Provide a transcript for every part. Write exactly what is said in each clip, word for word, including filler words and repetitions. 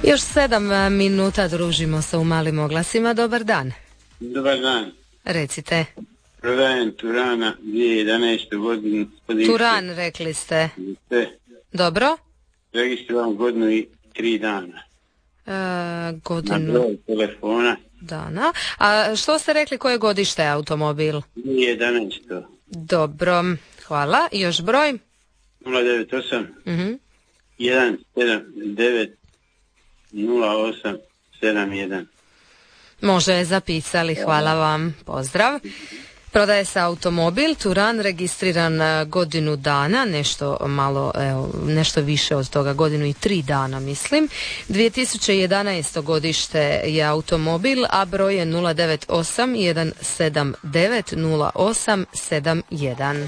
Još sedam minuta družimo se u malim oglasima. Dobar dan. Dobar dan. Recite. Prodajem Turana dvije tisuće jedanaeste godinu. Turan, rekli ste. Ste. Dobro. Registriram godinu i tri dana. E, godinu. Na broj telefona. Dana. A što ste rekli, koje godište je automobil? dvije tisuće jedanaeste. Dobro, hvala. I još broj? nula devet osam Uh-huh. jedan sedam devet nula osam sedam jedan. Može, zapisali, hvala vam, pozdrav. Prodaje se automobil Turan, registriran godinu dana, nešto malo, evo, nešto više od toga, godinu i tri dana mislim. dvije tisuće jedanaeste godište je automobil, a broj je nula devet osam jedan sedam devet nula osam sedam jedan.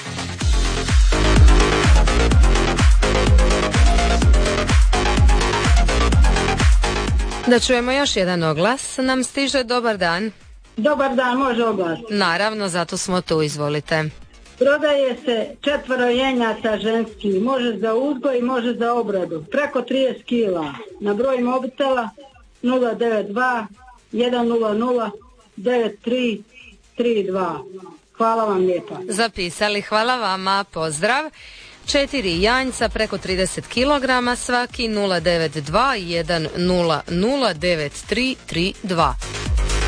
Da čujemo još jedan oglas, nam stiže. Dobar dan. Dobar dan, može oglas. Naravno, zato smo tu, izvolite. Prodaje se četvoro jenjata ženski, može za uzgoj, može za obradu, preko trideset kila. Na broj mobitela nula devet dva jedan nula nula devet tri tri dva. Hvala vam lijepa. Zapisali, hvala vama, pozdrav. Četiri janjca preko trideset kilograma svaki, nula devet dva jedan nula nula devet tri tri dva.